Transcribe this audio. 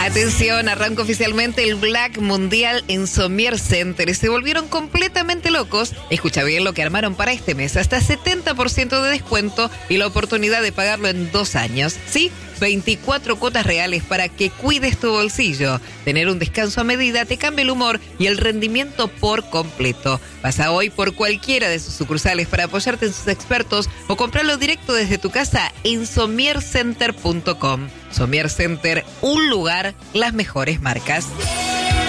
Atención, arranca oficialmente el Black Mundial en Sommier Center y se volvieron completamente locos. Escucha bien lo que armaron para este mes, hasta 70% de descuento y la oportunidad de pagarlo en 2 años. Sí, 24 cuotas reales para que cuides tu bolsillo. Tener un descanso a medida te cambia el humor y el rendimiento por completo. Pasa hoy por cualquiera de sus sucursales para apoyarte en sus expertos o comprarlo directo desde tu casa en sommiercenter.com. Sommier Center, un lugar, las mejores marcas.